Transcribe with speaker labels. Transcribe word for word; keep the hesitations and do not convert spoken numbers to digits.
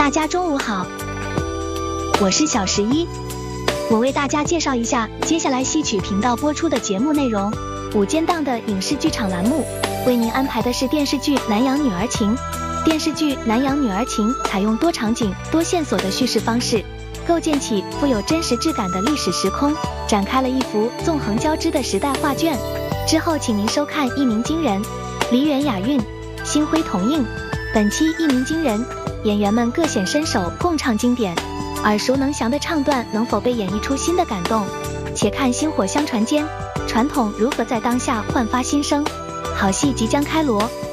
Speaker 1: 大家中午好，我是小十一，我为大家介绍一下接下来戏曲频道播出的节目内容。午间档的影视剧场栏目为您安排的是电视剧《南洋女儿情》。电视剧《南洋女儿情》采用多场景、多线索的叙事方式，构建起富有真实质感的历史时空，展开了一幅纵横交织的时代画卷。之后请您收看《一鸣惊人》，梨园雅韵，星辉同映。本期《一鸣惊人》，演员们各显身手，共唱经典，耳熟能详的唱段能否被演绎出新的感动？且看薪火相传间，传统如何在当下焕发新生。好戏即将开锣，